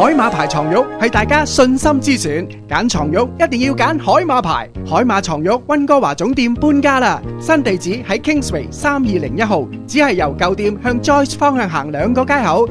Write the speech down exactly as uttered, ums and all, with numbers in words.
海馬牌床褥係大家信心之選，揀床褥一定要揀海馬牌。海馬床褥溫哥華總店搬家啦，新地址喺 Kingsway 三二零一號，只係由舊店向 Joyce 方向行兩個街口，